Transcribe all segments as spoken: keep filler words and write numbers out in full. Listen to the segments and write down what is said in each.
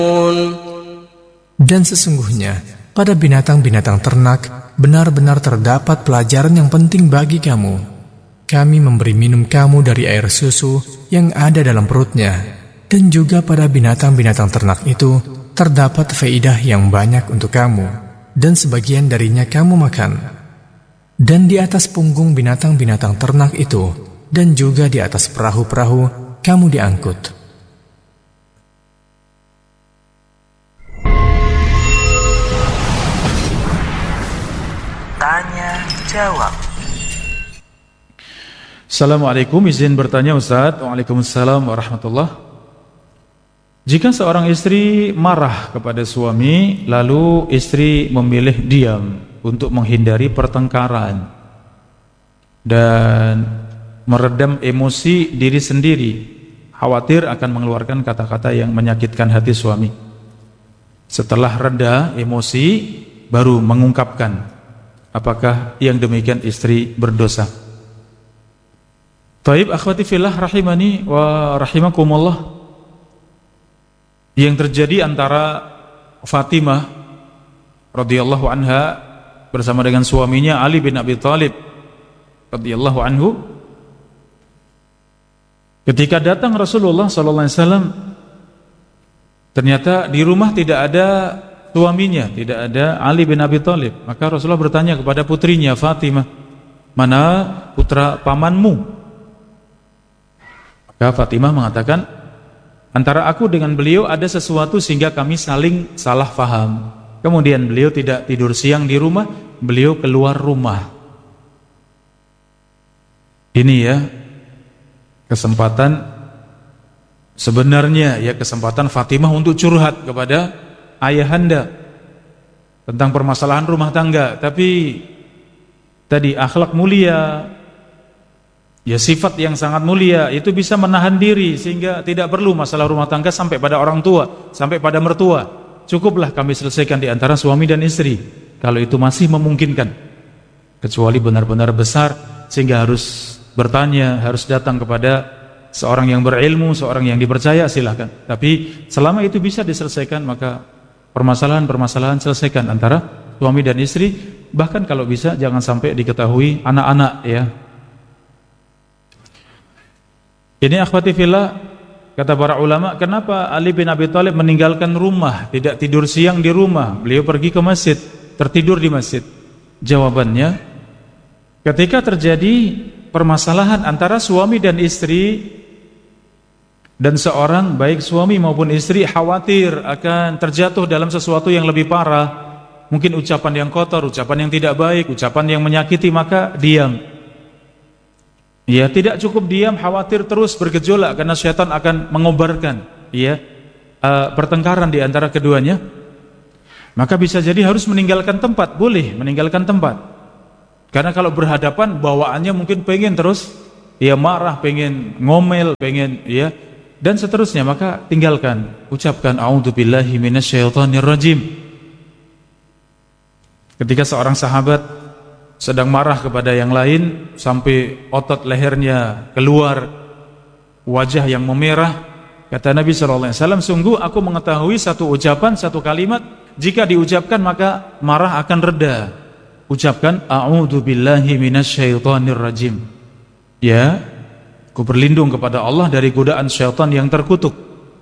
Dan sesungguhnya pada binatang-binatang ternak benar-benar terdapat pelajaran yang penting bagi kamu. Kami memberi minum kamu dari air susu yang ada dalam perutnya, dan juga pada binatang-binatang ternak itu terdapat faidah yang banyak untuk kamu, dan sebagian darinya kamu makan. Dan di atas punggung binatang-binatang ternak itu, dan juga di atas perahu-perahu, kamu diangkut. Tanya jawab. Assalamualaikum, izin bertanya Ustaz. Waalaikumsalam warahmatullahi. Jika seorang istri marah kepada suami, lalu istri memilih diam untuk menghindari pertengkaran dan meredam emosi diri sendiri, khawatir akan mengeluarkan kata-kata yang menyakitkan hati suami. Setelah reda emosi, baru mengungkapkan, apakah yang demikian istri berdosa? Taib akhwati fillah rahimani wa rahimakumullah. Yang terjadi antara Fatimah radhiyallahu anha bersama dengan suaminya Ali bin Abi Thalib radhiyallahu anhu, ketika datang Rasulullah sallallahu alaihi wasallam, ternyata di rumah tidak ada suaminya, tidak ada Ali bin Abi Thalib. Maka Rasulullah bertanya kepada putrinya Fatimah, mana putra pamanmu? Maka Fatimah mengatakan, antara aku dengan beliau ada sesuatu sehingga kami saling salah faham. Kemudian beliau tidak tidur siang di rumah, beliau keluar rumah. Ini ya kesempatan sebenarnya, ya kesempatan Fatimah untuk curhat kepada ayahanda tentang permasalahan rumah tangga. Tapi tadi akhlak mulia, ya sifat yang sangat mulia itu bisa menahan diri sehingga tidak perlu masalah rumah tangga sampai pada orang tua, sampai pada mertua. Cukuplah kami selesaikan di antara suami dan istri, kalau itu masih memungkinkan. Kecuali benar-benar besar sehingga harus bertanya, harus datang kepada seorang yang berilmu, seorang yang dipercaya, silahkan. Tapi selama itu bisa diselesaikan, maka permasalahan-permasalahan selesaikan antara suami dan istri. Bahkan kalau bisa jangan sampai diketahui anak-anak, ya. Ini akhwati fillah, kata para ulama, kenapa Ali bin Abi Thalib meninggalkan rumah, tidak tidur siang di rumah, beliau pergi ke masjid, tertidur di masjid? Jawabannya, ketika terjadi permasalahan antara suami dan istri, dan seorang baik suami maupun istri khawatir akan terjatuh dalam sesuatu yang lebih parah, mungkin ucapan yang kotor, ucapan yang tidak baik, ucapan yang menyakiti, maka diam. Ya, tidak cukup diam, khawatir terus bergejolak karena syaitan akan mengobarkan, ya, uh, pertengkaran di antara keduanya. Maka bisa jadi harus meninggalkan tempat, boleh meninggalkan tempat. Karena kalau berhadapan bawaannya mungkin pengen terus, ya marah, pengen ngomel, pengen, ya, dan seterusnya, maka tinggalkan. Ucapkan a'udzubillahi minasyaitonirrajim. Ketika seorang sahabat sedang marah kepada yang lain sampai otot lehernya keluar, wajah yang memerah, kata Nabi shallallahu alaihi wasallam, sungguh aku mengetahui satu ucapan, satu kalimat, jika diucapkan maka marah akan reda. Ucapkan a'udzubillahi minasyaitonirrajim. Ya, aku berlindung kepada Allah dari godaan syaitan yang terkutuk.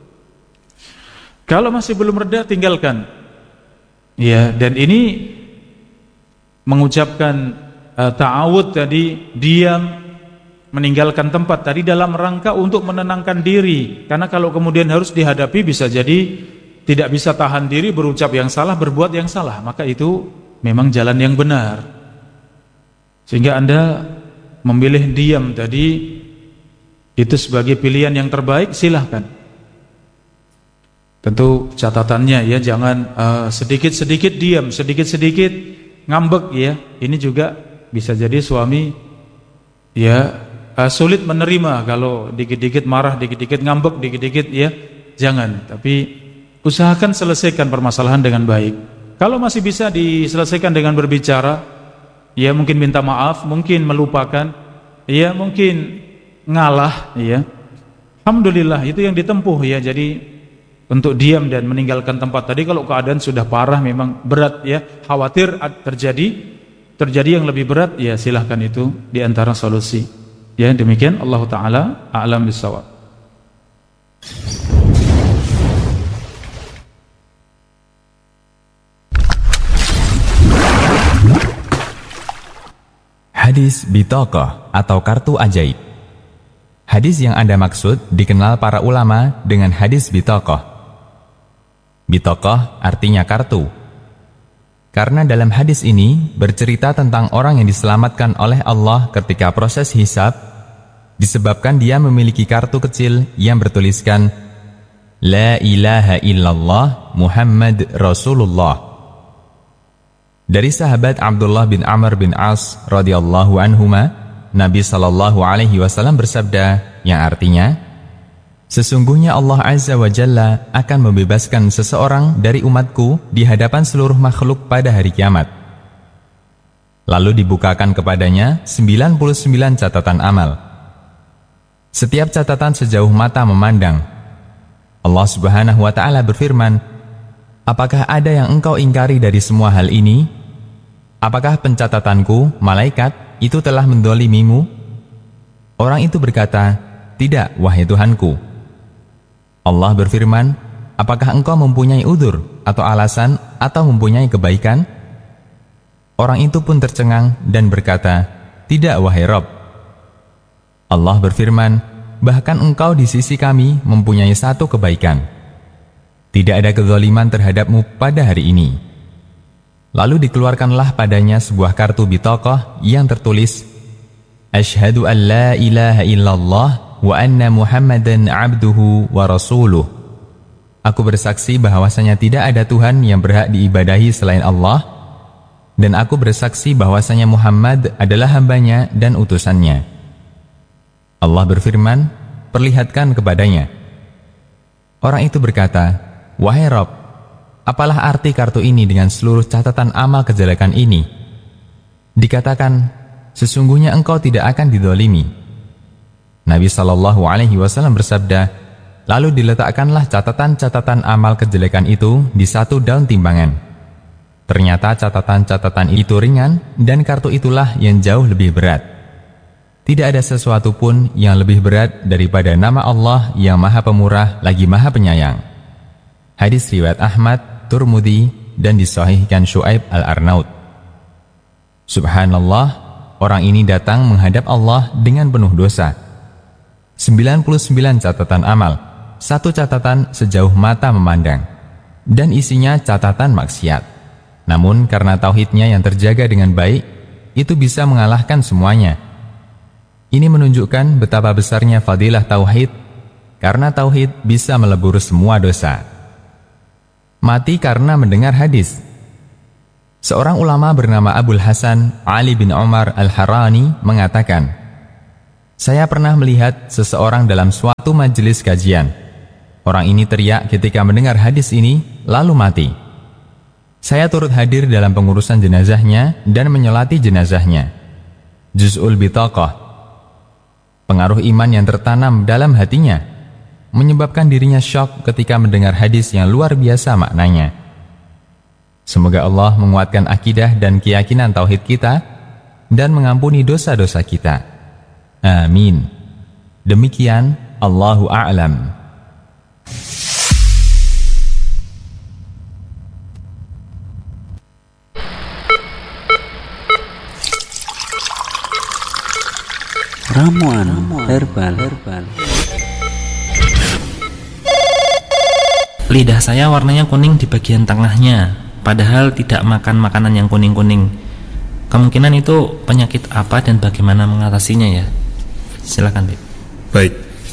Kalau masih belum reda, tinggalkan. Ya, dan ini mengucapkan uh, ta'awud tadi, diam, meninggalkan tempat tadi dalam rangka untuk menenangkan diri. Karena kalau kemudian harus dihadapi, bisa jadi tidak bisa tahan diri, berucap yang salah, berbuat yang salah. Maka itu memang jalan yang benar. Sehingga Anda memilih diam tadi, itu sebagai pilihan yang terbaik, silahkan. Tentu catatannya, ya, jangan uh, sedikit-sedikit diam, sedikit-sedikit ngambek, ya. Ini juga bisa jadi suami, ya, uh, sulit menerima kalau dikit-dikit marah, dikit-dikit ngambek, dikit-dikit, ya. Jangan, tapi usahakan selesaikan permasalahan dengan baik. Kalau masih bisa diselesaikan dengan berbicara, ya, mungkin minta maaf, mungkin melupakan, ya, mungkin ngalah, ya. Alhamdulillah, itu yang ditempuh, ya. Jadi untuk diam dan meninggalkan tempat tadi kalau keadaan sudah parah, memang berat ya, khawatir terjadi terjadi yang lebih berat, ya silahkan, itu di antara solusi. Ya, demikian, Allah Ta'ala a'lam bishawab. Hadis bitaqah atau kartu ajaib. Hadis yang Anda maksud dikenal para ulama dengan hadis bitaqah. Bitaqah artinya kartu. Karena dalam hadis ini bercerita tentang orang yang diselamatkan oleh Allah ketika proses hisab, disebabkan dia memiliki kartu kecil yang bertuliskan La ilaha illallah Muhammad Rasulullah. Dari sahabat Abdullah bin Amr bin As radhiyallahu anhuma, Nabi sallallahu alaihi wasallam bersabda yang artinya, sesungguhnya Allah Azza wa Jalla akan membebaskan seseorang dari umatku di hadapan seluruh makhluk pada hari kiamat. Lalu dibukakan kepadanya sembilan puluh sembilan catatan amal. Setiap catatan sejauh mata memandang. Allah Subhanahu wa Ta'ala berfirman, apakah ada yang engkau ingkari dari semua hal ini? Apakah pencatatanku, malaikat, itu telah mendolimimu? Orang itu berkata, tidak, wahai Tuhanku. Allah berfirman, apakah engkau mempunyai udzur atau alasan atau mempunyai kebaikan? Orang itu pun tercengang dan berkata, tidak, wahai Rabb. Allah berfirman, bahkan engkau di sisi kami mempunyai satu kebaikan. Tidak ada kezaliman terhadapmu pada hari ini. Lalu dikeluarkanlah padanya sebuah kartu bitaqah yang tertulis Asyhadu an la ilaha illallah wa anna Muhammadan abduhu wa rasuluh. Aku bersaksi bahwasanya tidak ada Tuhan yang berhak diibadahi selain Allah, dan aku bersaksi bahwasanya Muhammad adalah hambanya dan utusannya. Allah berfirman, perlihatkan kepadanya. Orang itu berkata, wahai Rabb, apalah arti kartu ini dengan seluruh catatan amal kejelekan ini? Dikatakan, sesungguhnya engkau tidak akan didolimi. Nabi Shallallahu Alaihi Wasallam bersabda, lalu diletakkanlah catatan-catatan amal kejelekan itu di satu daun timbangan. Ternyata catatan-catatan itu ringan dan kartu itulah yang jauh lebih berat. Tidak ada sesuatu pun yang lebih berat daripada nama Allah yang Maha Pemurah lagi Maha Penyayang. Hadis riwayat Ahmad, Turmudi, dan disahihkan Syuaib al-Arnaud. Subhanallah, orang ini datang menghadap Allah dengan penuh dosa. sembilan puluh sembilan catatan amal, satu catatan sejauh mata memandang, dan isinya catatan maksiat. Namun karena tauhidnya yang terjaga dengan baik, itu bisa mengalahkan semuanya. Ini menunjukkan betapa besarnya fadilah tauhid, karena tauhid bisa melebur semua dosa. Mati karena mendengar hadis. Seorang ulama bernama Abul Hasan Ali bin Umar Al-Harani mengatakan, saya pernah melihat seseorang dalam suatu majelis kajian. Orang ini teriak ketika mendengar hadis ini, lalu mati. Saya turut hadir dalam pengurusan jenazahnya dan menyolati jenazahnya. Juz'ul Bitaqah. Pengaruh iman yang tertanam dalam hatinya menyebabkan dirinya syok ketika mendengar hadis yang luar biasa maknanya. Semoga Allah menguatkan akidah dan keyakinan tauhid kita dan mengampuni dosa-dosa kita. Amin. Demikian, Allahu a'lam. Ramuan herbal. herbal. Lidah saya warnanya kuning di bagian tengahnya, padahal tidak makan makanan yang kuning-kuning. Kemungkinan itu penyakit apa dan bagaimana mengatasinya ya? Silakan, Bib. Baik.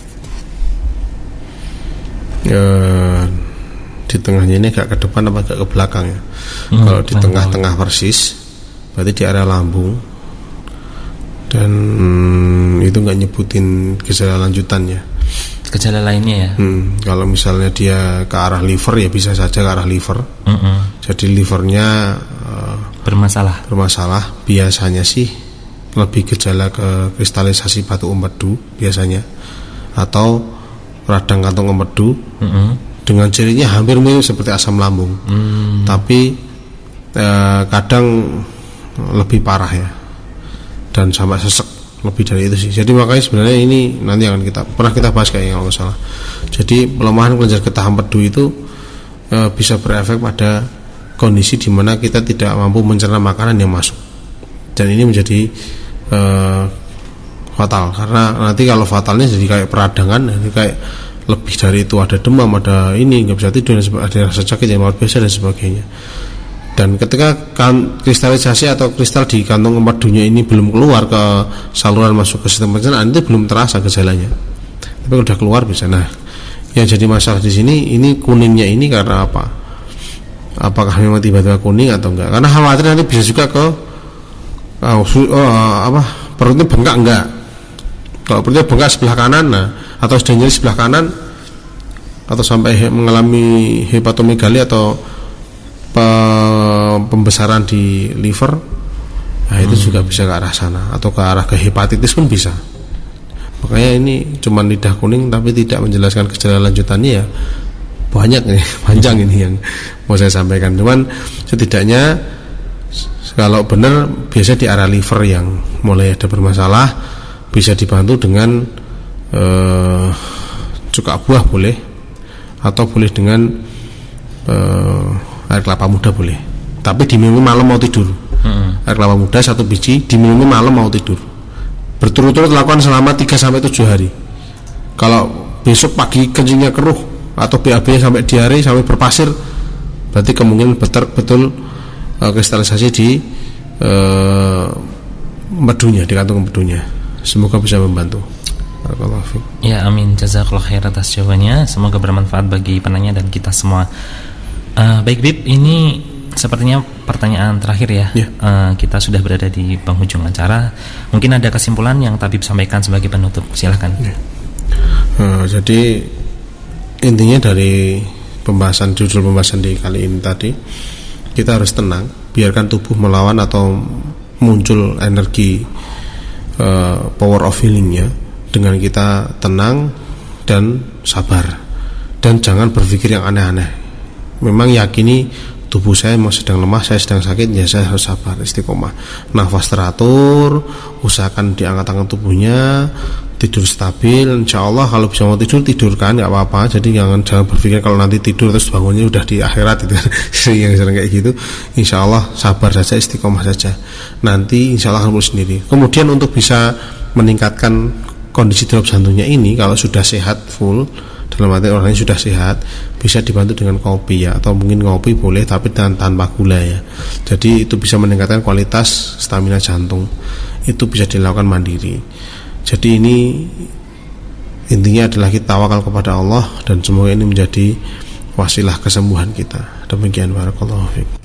Ya, di tengahnya ini agak ke depan apa agak ke belakang ya? Hmm, Kalau di tengah-tengah persis, berarti di area lambung. Dan hmm, itu nggak nyebutin gejala lanjutannya. Gejala lainnya ya. Hmm, kalau misalnya dia ke arah liver ya bisa saja ke arah liver. Mm-mm. Jadi livernya uh, bermasalah. Bermasalah. Biasanya sih lebih gejala ke kristalisasi batu empedu biasanya, atau radang kantong empedu. Mm-mm. dengan cirinya hampir mirip seperti asam lambung, hmm. tapi eh, kadang lebih parah ya, dan sampai sesek lebih dari itu sih. Jadi makanya sebenarnya ini nanti akan kita pernah kita bahas kayaknya kalau nggak salah. Jadi pelemahan kelenjar getah empedu itu eh, bisa berefek pada kondisi di mana kita tidak mampu mencerna makanan yang masuk, dan ini menjadi eh, fatal, karena nanti kalau fatalnya jadi kayak peradangan, jadi kayak lebih dari itu, ada demam, ada ini nggak bisa tidur, ada rasa sakit yang luar biasa dan sebagainya. Dan ketika kan, kristalisasi atau kristal di kantong empedunya ini belum keluar ke saluran masuk ke sistem pencernaan, itu belum terasa gejalanya, tapi udah keluar bisa. Nah, yang jadi masalah di sini ini kuningnya ini karena apa? Apakah memang tiba-tiba kuning atau enggak? Karena khawatir nanti bisa juga ke oh, oh, apa perutnya bengkak enggak? Kalau perutnya bengkak sebelah kanan, nah, atau sudah nyeri sebelah kanan, atau sampai mengalami hepatomegali atau pembesaran di liver, nah itu hmm. juga bisa ke arah sana, atau ke arah ke hepatitis pun bisa. Makanya ini cuma lidah kuning tapi tidak menjelaskan gejala lanjutannya, ya banyak nih, panjang ini yang mau saya sampaikan. Cuman setidaknya kalau benar biasa di area liver yang mulai ada bermasalah, bisa dibantu dengan eh, cuka buah boleh, atau boleh dengan eh, air kelapa muda boleh, tapi diminum malam mau tidur. hmm. Air kelapa muda satu biji diminum malam mau tidur, berturut-turut lakukan selama tiga sampai tujuh hari. Kalau besok pagi kencingnya keruh atau B A B sampai diare sampai berpasir, berarti kemungkinan betul betul uh, kristalisasi di uh, empedunya, di kantong empedunya. Semoga bisa membantu. Ya, amin. Jazakallah khair atas jawabannya. Semoga bermanfaat bagi penanya dan kita semua. Uh, baik Bib, ini sepertinya pertanyaan terakhir ya. Yeah. Uh, kita sudah berada di penghujung acara. Mungkin ada kesimpulan yang Tabib sampaikan sebagai penutup. Silahkan. Yeah. Uh, jadi intinya dari pembahasan, judul pembahasan di kali ini tadi, kita harus tenang, biarkan tubuh melawan atau muncul energi uh, power of healingnya, dengan kita tenang dan sabar, dan jangan berpikir yang aneh-aneh. Memang yakini tubuh saya mau sedang lemah, saya sedang sakit, ya saya harus sabar, istiqomah, nafas teratur, usahakan diangkat-angkat tubuhnya, tidur stabil. Insya Allah kalau bisa mau tidur, tidurkan, nggak apa-apa. Jadi jangan jangan berpikir kalau nanti tidur terus bangunnya udah di akhirat itu yang sering kayak gitu. Insya Allah sabar saja, istiqomah saja, nanti insya Allah akan pulih sendiri. Kemudian untuk bisa meningkatkan kondisi denyut jantungnya ini, kalau sudah sehat full, dalam arti orangnya sudah sehat, bisa dibantu dengan kopi ya, atau mungkin kopi boleh tapi dengan tanpa gula ya. Jadi itu bisa meningkatkan kualitas stamina jantung. Itu bisa dilakukan mandiri. Jadi ini intinya adalah kita tawakal kepada Allah, dan semoga ini menjadi wasilah kesembuhan kita. Demikian, barakallahu fiik.